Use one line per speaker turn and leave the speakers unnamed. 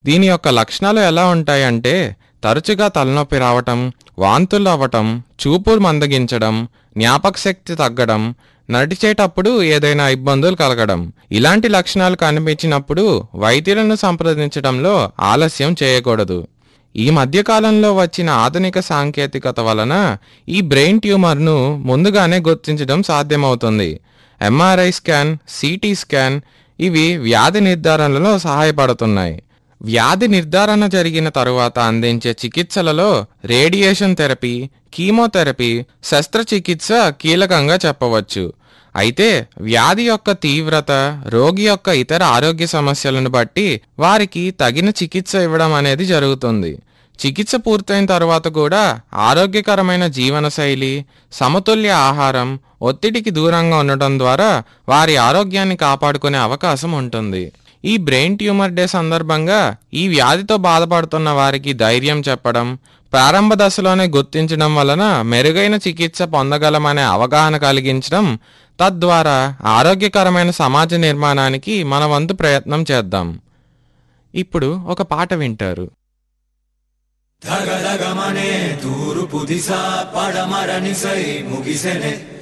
దీని యొక్క లక్షణాలు ఎలా ఉంటాయంటే తరచుగా తలనొప్పి రావటం, వాంతులు అవ్వటం, చూపులు మందగించడం, జ్ఞాపకశక్తి తగ్గడం, నడిచేటప్పుడు ఏదైనా ఇబ్బందులు కలగడం. ఇలాంటి లక్షణాలు కనిపించినప్పుడు వైద్యులను సంప్రదించడంలో ఆలస్యం చేయకూడదు. ఈ మధ్యకాలంలో వచ్చిన ఆధునిక సాంకేతికత వలన ఈ బ్రెయిన్ ట్యూమర్ను ముందుగానే గుర్తించడం సాధ్యమవుతుంది. ఎంఆర్ఐ స్కాన్, సిటీ స్కాన్ ఇవి వ్యాధి నిర్ధారణలో సహాయపడుతున్నాయి. వ్యాధి నిర్ధారణ జరిగిన తరువాత అందించే చికిత్సలలో రేడియేషన్ థెరపీ, కీమోథెరపీ, శస్త్రచికిత్స కీలకంగా చెప్పవచ్చు. అయితే వ్యాధి యొక్క తీవ్రత, రోగి యొక్క ఇతర ఆరోగ్య సమస్యలను బట్టి వారికి తగిన చికిత్స ఇవ్వడం అనేది జరుగుతుంది. చికిత్స పూర్తయిన తర్వాత కూడా ఆరోగ్యకరమైన జీవనశైలి, సమతుల్య ఆహారం, ఒత్తిడికి దూరంగా ఉండటం ద్వారా వారి ఆరోగ్యాన్ని కాపాడుకునే అవకాశం ఉంటుంది. ఈ బ్రెయిన్ ట్యూమర్ డే సందర్భంగా ఈ వ్యాధితో బాధపడుతున్న వారికి ధైర్యం చెప్పడం, ప్రారంభ దశలోనే గుర్తించడం వలన మెరుగైన చికిత్స పొందగలమనే అవగాహన కలిగించడం, తద్వారా ఆరోగ్యకరమైన సమాజ నిర్మాణానికి మన వంతు ప్రయత్నం చేద్దాం. ఇప్పుడు ఒక పాట వింటారు.
ధగధగమనే తూర్పు దిశ పడమరనిసై ముగిసెనే